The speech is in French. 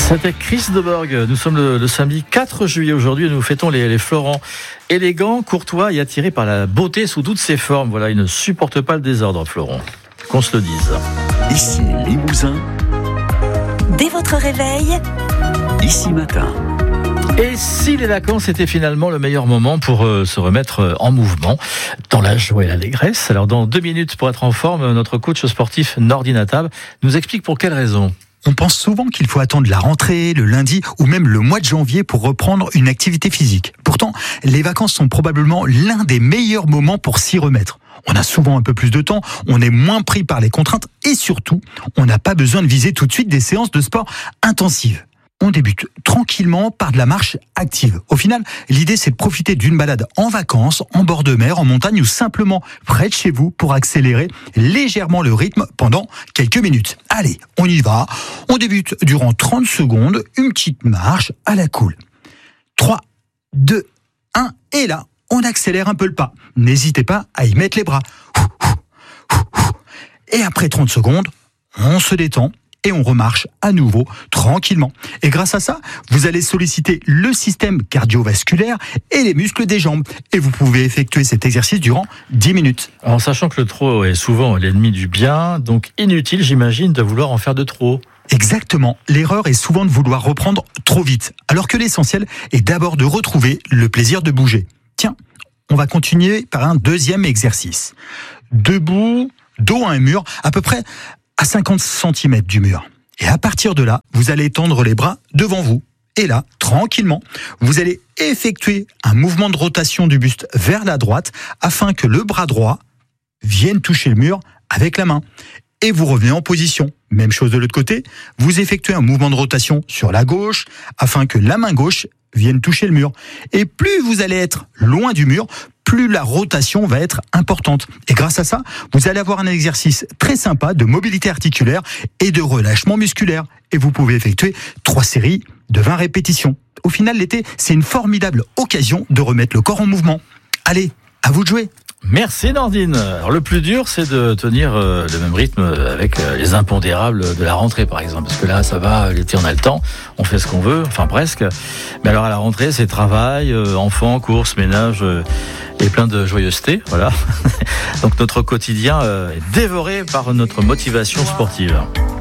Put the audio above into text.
C'était Chris Deborg. Nous sommes le samedi 4 juillet aujourd'hui et nous fêtons les Florents. Élégants, courtois et attirés par la beauté sous toutes ses formes. Voilà, ils ne supportent pas le désordre, Florent. Qu'on se le dise. Ici Limousin. Dès votre réveil, Ici Matin. Et si les vacances étaient finalement le meilleur moment pour se remettre en mouvement, dans la joie et l'allégresse? Alors dans 2 minutes pour être en forme, notre coach sportif Nordin Attab nous explique pour quelles raisons. On pense souvent qu'il faut attendre la rentrée, le lundi ou même le mois de janvier pour reprendre une activité physique. Pourtant, les vacances sont probablement l'un des meilleurs moments pour s'y remettre. On a souvent un peu plus de temps, on est moins pris par les contraintes et surtout, on n'a pas besoin de viser tout de suite des séances de sport intensives. On débute tranquillement par de la marche active. Au final, l'idée c'est de profiter d'une balade en vacances, en bord de mer, en montagne ou simplement près de chez vous pour accélérer légèrement le rythme pendant quelques minutes. Allez, on y va. On débute durant 30 secondes, une petite marche à la cool. 3, 2, 1 et là, on accélère un peu le pas. N'hésitez pas à y mettre les bras. Et après 30 secondes, on se détend. Et on remarche à nouveau tranquillement. Et grâce à ça, vous allez solliciter le système cardiovasculaire et les muscles des jambes. Et vous pouvez effectuer cet exercice durant 10 minutes. En sachant que le trop est souvent l'ennemi du bien, donc inutile, j'imagine, de vouloir en faire de trop. Exactement. L'erreur est souvent de vouloir reprendre trop vite, alors que l'essentiel est d'abord de retrouver le plaisir de bouger. Tiens, on va continuer par un deuxième exercice. Debout, dos à un mur, à peu près à 50 cm du mur. Et à partir de là, vous allez tendre les bras devant vous. Et là, tranquillement, vous allez effectuer un mouvement de rotation du buste vers la droite afin que le bras droit vienne toucher le mur avec la main. Et vous revenez en position. Même chose de l'autre côté, vous effectuez un mouvement de rotation sur la gauche afin que la main gauche vienne toucher le mur. Et plus vous allez être loin du mur, plus la rotation va être importante. Et grâce à ça, vous allez avoir un exercice très sympa de mobilité articulaire et de relâchement musculaire. Et vous pouvez effectuer 3 séries de 20 répétitions. Au final, l'été, c'est une formidable occasion de remettre le corps en mouvement. Allez, à vous de jouer. Merci Nordine. Alors le plus dur, c'est de tenir le même rythme avec les impondérables de la rentrée, par exemple. Parce que là, ça va, l'été, on a le temps, on fait ce qu'on veut, enfin presque. Mais alors à la rentrée, c'est travail, enfants, courses, ménage et plein de joyeuseté, voilà. Donc notre quotidien est dévoré par notre motivation sportive.